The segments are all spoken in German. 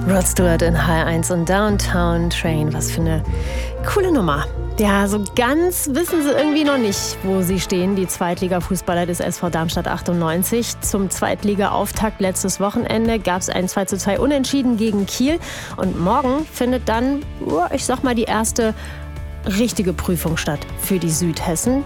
Rod Stewart in HR1 und Downtown Train. Was für eine coole Nummer. Ja, so ganz wissen sie irgendwie noch nicht, wo sie stehen, die Zweitliga-Fußballer des SV Darmstadt 98. Zum Zweitliga-Auftakt letztes Wochenende gab es ein 2:2 Unentschieden gegen Kiel. Und morgen findet dann, ich sag mal, die erste richtige Prüfung statt für die Südhessen.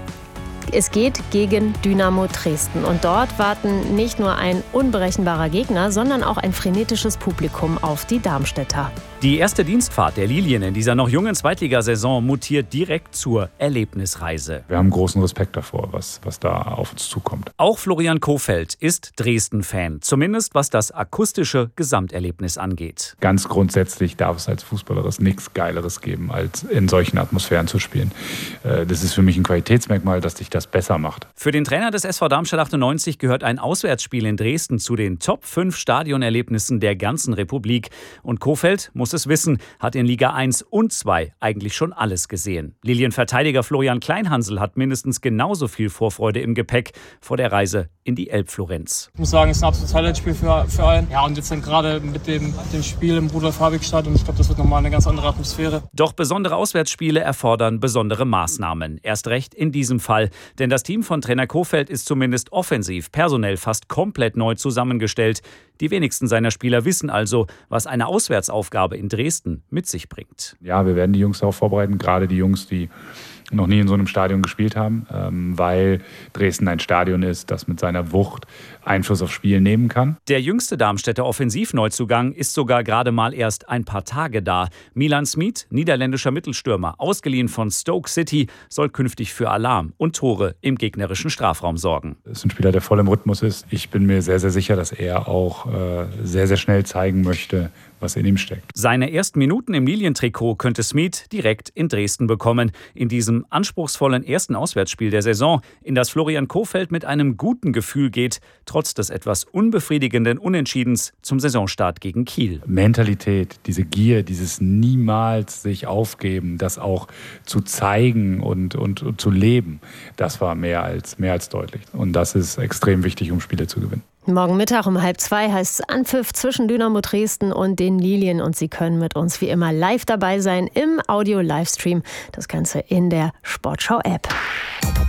Es geht gegen Dynamo Dresden und dort warten nicht nur ein unberechenbarer Gegner, sondern auch ein frenetisches Publikum auf die Darmstädter. Die erste Dienstfahrt der Lilien in dieser noch jungen Zweitligasaison mutiert direkt zur Erlebnisreise. Wir haben großen Respekt davor, was da auf uns zukommt. Auch Florian Kohfeldt ist Dresden-Fan, zumindest was das akustische Gesamterlebnis angeht. Ganz grundsätzlich darf es als Fußballer nichts Geileres geben, als in solchen Atmosphären zu spielen. Das ist für mich ein Qualitätsmerkmal, dass dich das besser macht. Für den Trainer des SV Darmstadt 98 gehört ein Auswärtsspiel in Dresden zu den Top 5 Stadionerlebnissen der ganzen Republik. Und Kohfeldt muss es wissen, hat in Liga 1 und 2 eigentlich schon alles gesehen. Lilienverteidiger Florian Kleinhansel hat mindestens genauso viel Vorfreude im Gepäck vor der Reise in die Elbflorenz. Ich muss sagen, es ist ein absolutes Highlight-Spiel für allen. Ja, und jetzt dann gerade mit dem Spiel im Rudolf-Habig-Stadion, ich glaube, das wird nochmal eine ganz andere Atmosphäre. Doch besondere Auswärtsspiele erfordern besondere Maßnahmen. Erst recht in diesem Fall. Denn das Team von Trainer Kohfeldt ist zumindest offensiv, personell fast komplett neu zusammengestellt. Die wenigsten seiner Spieler wissen also, was eine Auswärtsaufgabe in Dresden mit sich bringt. Ja, wir werden die Jungs darauf vorbereiten, gerade die Jungs, die noch nie in so einem Stadion gespielt haben, weil Dresden ein Stadion ist, das mit seiner Wucht Einfluss aufs Spiel nehmen kann. Der jüngste Darmstädter Offensivneuzugang ist sogar gerade mal erst ein paar Tage da. Milan Smit, niederländischer Mittelstürmer, ausgeliehen von Stoke City, soll künftig für Alarm und Tore im gegnerischen Strafraum sorgen. Das ist ein Spieler, der voll im Rhythmus ist. Ich bin mir sehr, sehr sicher, dass er auch sehr, sehr schnell zeigen möchte, was in ihm steckt. Seine ersten Minuten im Lilientrikot könnte Smit direkt in Dresden bekommen. In diesem anspruchsvollen ersten Auswärtsspiel der Saison, in das Florian Kohfeldt mit einem guten Gefühl geht, trotz des etwas unbefriedigenden Unentschiedens zum Saisonstart gegen Kiel. Mentalität, diese Gier, dieses niemals sich aufgeben, das auch zu zeigen und zu leben, das war mehr als deutlich. Und das ist extrem wichtig, um Spiele zu gewinnen. Morgen Mittag um 1:30 heißt es Anpfiff zwischen Dynamo Dresden und den Lilien. Und Sie können mit uns wie immer live dabei sein im Audio-Livestream. Das Ganze in der Sportschau-App.